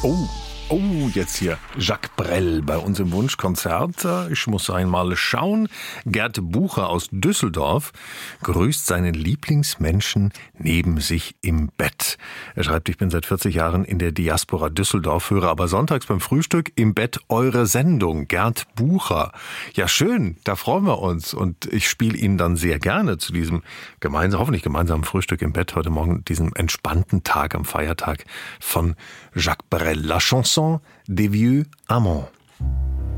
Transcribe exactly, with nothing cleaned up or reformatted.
Oh, oh, jetzt hier Jacques Brel bei uns im Wunschkonzert. Ich muss einmal schauen. Gerd Bucher aus Düsseldorf grüßt seinen Lieblingsmenschen neben sich im Bett. Er schreibt, ich bin seit vierzig Jahren in der Diaspora Düsseldorf, höre aber sonntags beim Frühstück im Bett eure Sendung. Gerd Bucher. Ja, schön, da freuen wir uns. Und ich spiele Ihnen dann sehr gerne zu diesem gemeinsamen, hoffentlich gemeinsamen Frühstück im Bett heute Morgen, diesem entspannten Tag am Feiertag von Jacques Brel. La chanson des vieux amants.